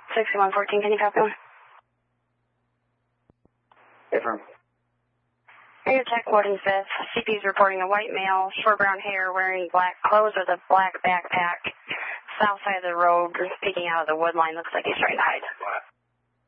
6114, can you copy one? Affirm. Area Tech Warden 5th. CP is reporting a white male, short brown hair, wearing black clothes with a black backpack. South side of the road, peeking out of the wood line. Looks like he's trying to hide.